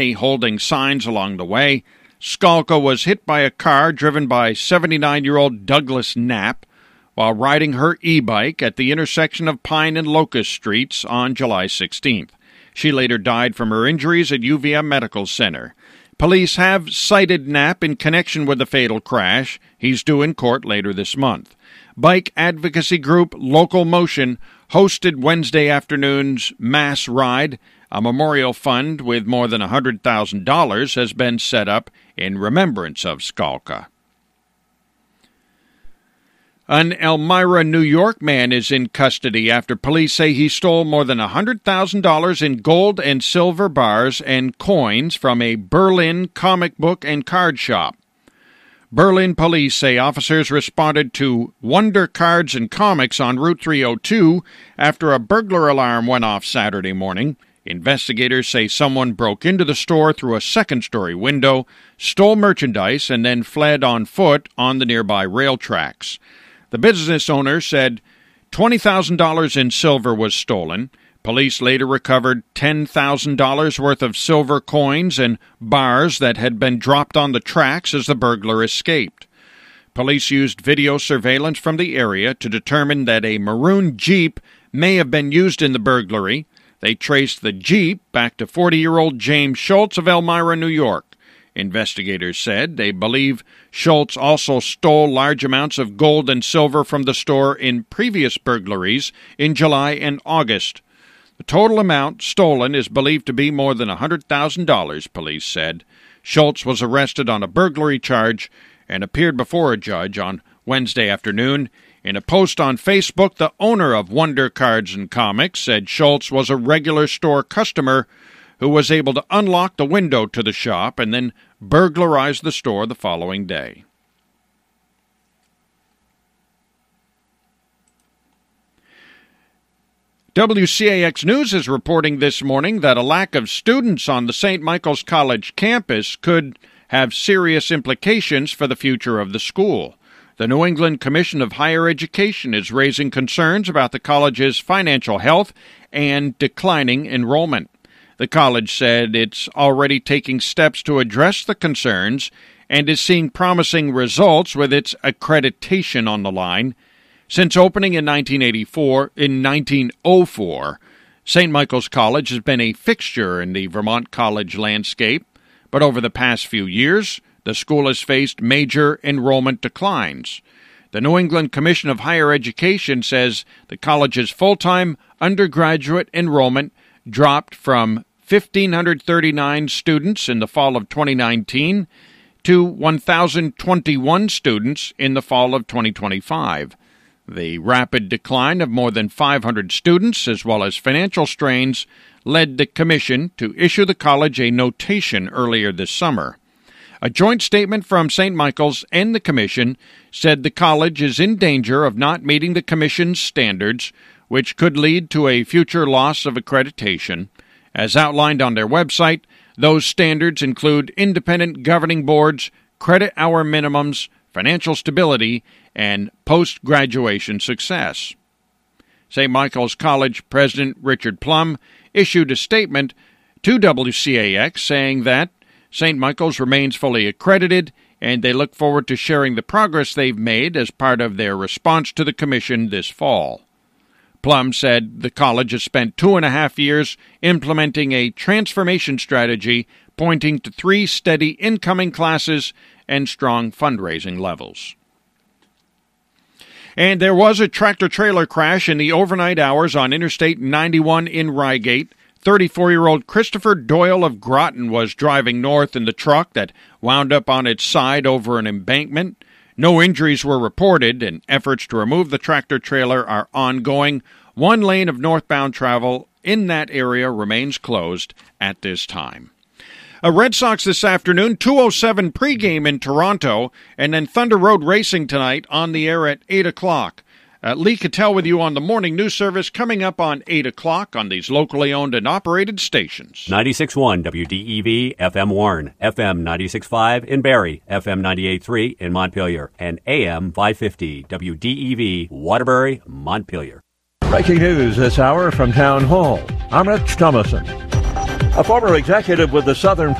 holding signs along the way. Skalka was hit by a car driven by 79-year-old Douglas Knapp while riding her e-bike at the intersection of Pine and Locust Streets on July 16th. She later died from her injuries at UVM Medical Center. Police have cited Knapp in connection with the fatal crash. He's due in court later this month. Bike advocacy group Local Motion hosted Wednesday afternoon's mass ride. A memorial fund with more than $100,000 has been set up in remembrance of Skalka. An Elmira, New York man is in custody after police say he stole more than $100,000 in gold and silver bars and coins from a Berlin comic book and card shop. Berlin police say officers responded to Wonder Cards and Comics on Route 302 after a burglar alarm went off Saturday morning. Investigators say someone broke into the store through a second-story window, stole merchandise, and then fled on foot on the nearby rail tracks. The business owner said $20,000 in silver was stolen. Police later recovered $10,000 worth of silver coins and bars that had been dropped on the tracks as the burglar escaped. Police used video surveillance from the area to determine that a maroon Jeep may have been used in the burglary. They traced the Jeep back to 40-year-old James Schultz of Elmira, New York. Investigators said they believe Schultz also stole large amounts of gold and silver from the store in previous burglaries in July and August. The total amount stolen is believed to be more than $100,000, police said. Schultz was arrested on a burglary charge and appeared before a judge on Wednesday afternoon. In a post on Facebook, the owner of Wonder Cards and Comics said Schultz was a regular store customer who was able to unlock the window to the shop and then burglarize the store the following day. WCAX News is reporting this morning that a lack of students on the St. Michael's College campus could have serious implications for the future of the school. The New England Commission of Higher Education is raising concerns about the college's financial health and declining enrollment. The college said it's already taking steps to address the concerns and is seeing promising results with its accreditation on the line. Since opening in 1904, St. Michael's College has been a fixture in the Vermont college landscape, but over the past few years, the school has faced major enrollment declines. The New England Commission of Higher Education says the college's full-time undergraduate enrollment dropped from 1,539 students in the fall of 2019 to 1,021 students in the fall of 2025. The rapid decline of more than 500 students, as well as financial strains, led the commission to issue the college a notation earlier this summer. A joint statement from St. Michael's and the commission said the college is in danger of not meeting the commission's standards, which could lead to a future loss of accreditation. As outlined on their website, those standards include independent governing boards, credit hour minimums, financial stability, and post-graduation success. St. Michael's College President Richard Plum issued a statement to WCAX saying that St. Michael's remains fully accredited, and they look forward to sharing the progress they've made as part of their response to the commission this fall. Plum said the college has spent 2.5 years implementing a transformation strategy pointing to 3 steady incoming classes and strong fundraising levels. And there was a tractor-trailer crash in the overnight hours on Interstate 91 in Rygate. 34-year-old Christopher Doyle of Groton was driving north in the truck that wound up on its side over an embankment. No injuries were reported, and efforts to remove the tractor-trailer are ongoing. One lane of northbound travel in that area remains closed at this time. Red Sox this afternoon, 2:07 pregame in Toronto, and then Thunder Road Racing tonight on the air at 8 o'clock. Lee Cattell with you on the morning news service coming up on 8 o'clock on these locally owned and operated stations. 96.1 WDEV, FM Warren, FM 96.5 in Barrie, FM 98.3 in Montpelier, and AM 550 WDEV, Waterbury, Montpelier. Breaking news this hour from Town Hall. I'm Rich Thomason. A former executive with the Southern